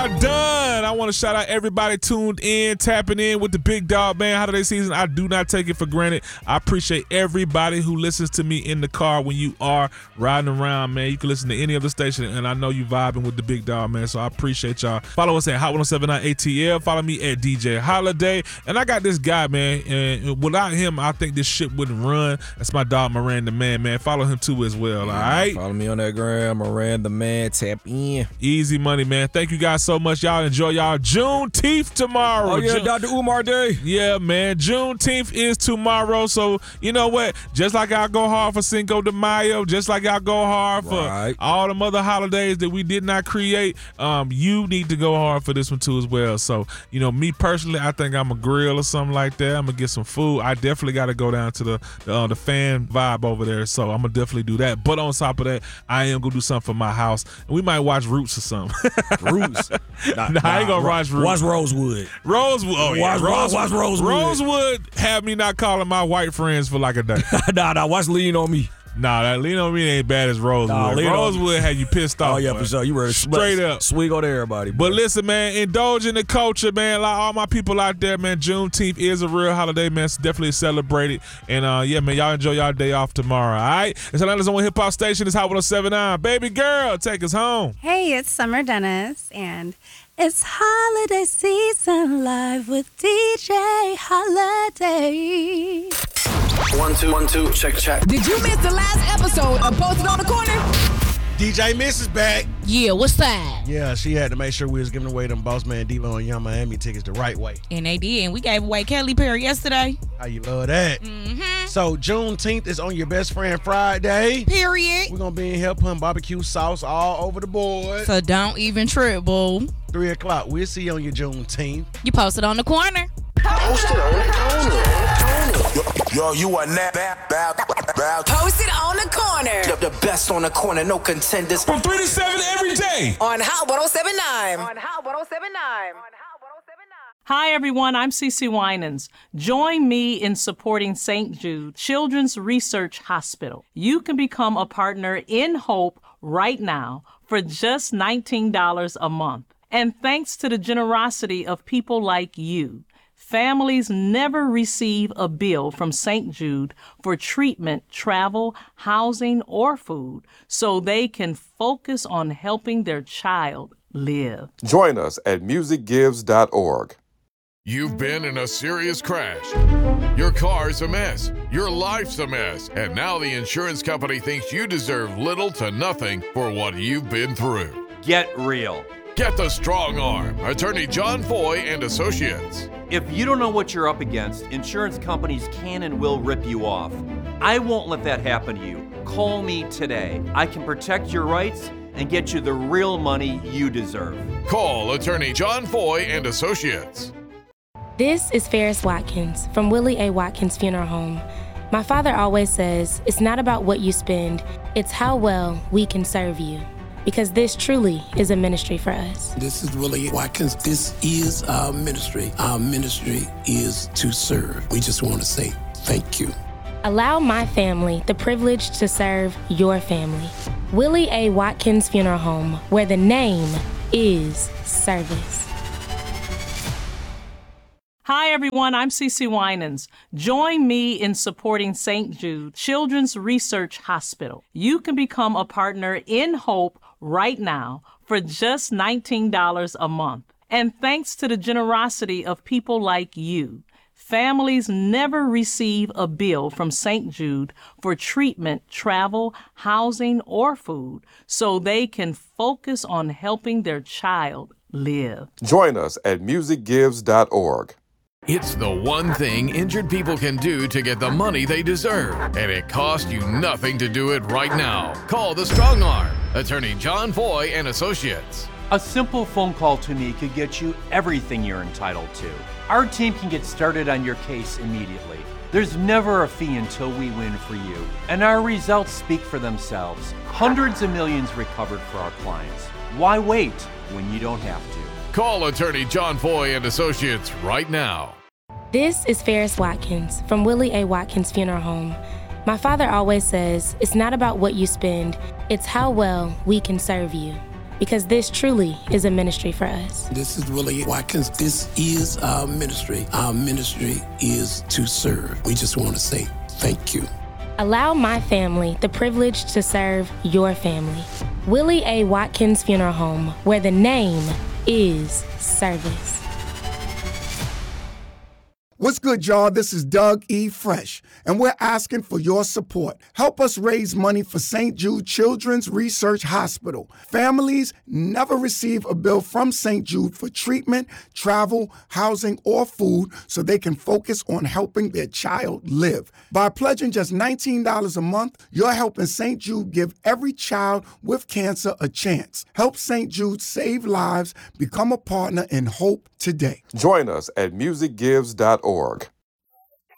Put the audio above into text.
are done. I want to shout out everybody tuned in, tapping in with the Big Dog Band holiday season. I do not take it for granted. I appreciate everybody who listens to me in the car when you are riding around, man. You can listen to any other station, and I know you vibing with the Big Dog, man, so I appreciate y'all. Follow us at Hot 1079 ATL. Follow me at DJ Holiday. And I got this guy, man, and without him, I think this shit wouldn't run. That's my dog, Miranda Man, man. Follow him too as well, all right? Follow me on that gram, Miranda Man. Tap in. Easy money, man. Thank you guys so much. Y'all enjoy y'all Juneteenth tomorrow. Oh, yeah, Dr. Umar Day. Yeah, man. Juneteenth is tomorrow. So, you know what? Just like I go hard for Cinco de Mayo, just like I go hard for all the other holidays that we did not create, you need to go hard for this one too as well. So, you know, me personally, I think I'm a grill or something like that. I'm going to get some food. I definitely got to go down to the fan vibe over there. So I'm going to definitely do that. But on top of that, I am going to do something for my house. And we might watch Roots or something. Roots? I ain't going to watch Roots. Watch Rosewood. Rosewood. Oh, yeah. Watch Rosewood. Rosewood had me not calling my white friends for like a day. Nah, watch Lean on Me. Nah, that Lean on Me ain't bad as Rosewood. Nah, Rosewood had you pissed off. Oh, yeah, boy. for sure. You were straight up. Swing on everybody. Boy. But listen, man, indulge in the culture, man. Like all my people out there, man, Juneteenth is a real holiday, man. It's definitely celebrated. And, yeah, man, y'all enjoy y'all day off tomorrow, all right? It's Atlanta's own hip-hop station. It's Hot 1079. Baby girl, take us home. Hey, it's Summer Dennis, and it's holiday season live with DJ Holiday. 1 2 1 2 check. Did you miss the last episode of Posted on the Corner? DJ Miss is back. Yeah, what's that? Yeah, she had to make sure we was giving away them Boss Man Devo and Young Miami tickets the right way. And they did, and we gave away Kelly Perry yesterday. How you love that? Mm-hmm. So Juneteenth is on your best friend Friday. Period. We're gonna be in here putting barbecue sauce all over the board. So don't even trip, boo. 3 o'clock. We'll see you on your Juneteenth. You posted on the corner. Posted on the corner. Yo, you are now Posted on the corner. The best on the corner, no contenders. From 3 to 7 every day. On Hot 1079. Hi, everyone. I'm Cece Winans. Join me in supporting St. Jude Children's Research Hospital. You can become a partner in Hope right now for just $19 a month. And thanks to the generosity of people like you, families never receive a bill from St. Jude for treatment, travel, housing, or food, so they can focus on helping their child live. Join us at musicgives.org. You've been in a serious crash. Your car's a mess. Your life's a mess. And now the insurance company thinks you deserve little to nothing for what you've been through. Get real. Get the strong arm. Attorney John Foy and Associates. If you don't know what you're up against, insurance companies can and will rip you off. I won't let that happen to you. Call me today. I can protect your rights and get you the real money you deserve. Call Attorney John Foy and Associates. This is Ferris Watkins from Willie A. Watkins Funeral Home. My father always says, it's not about what you spend, it's how well we can serve you. Because this truly is a ministry for us. This is Willie Watkins. This is our ministry. Our ministry is to serve. We just want to say thank you. Allow my family the privilege to serve your family. Willie A. Watkins Funeral Home, where the name is service. Hi, everyone. I'm Cece Winans. Join me in supporting St. Jude Children's Research Hospital. You can become a partner in Hope right now for just $19 a month. And thanks to the generosity of people like you, families never receive a bill from St. Jude for treatment, travel, housing, or food, so they can focus on helping their child live. Join us at musicgives.org. It's the one thing injured people can do to get the money they deserve, and it costs you nothing to do it right now. Call the Strong Arm, Attorney John Foy and Associates. A simple phone call to me could get you everything you're entitled to. Our team can get started on your case immediately. There's never a fee until we win for you, and our results speak for themselves. Hundreds of millions recovered for our clients. Why wait when you don't have to? Call Attorney John Foy and Associates right now. This is Ferris Watkins from Willie A. Watkins Funeral Home. My father always says, it's not about what you spend, it's how well we can serve you. because this truly is a ministry for us. This is Willie Watkins. This is our ministry. Our ministry is to serve. We just want to say thank you. Allow my family the privilege to serve your family. Willie A. Watkins Funeral Home, where the name is service. What's good, y'all? This is Doug E. Fresh, and we're asking for your support. Help us raise money for St. Jude Children's Research Hospital. Families never receive a bill from St. Jude for treatment, travel, housing, or food so they can focus on helping their child live. By pledging just $19 a month, you're helping St. Jude give every child with cancer a chance. Help St. Jude save lives. Become a partner in hope today. Join us at musicgives.org.